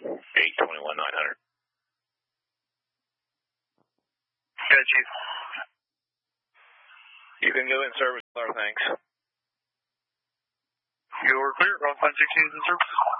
821-900. Yeah, Chief. You can go in service with our thanks. You're clear. All 516 is in service.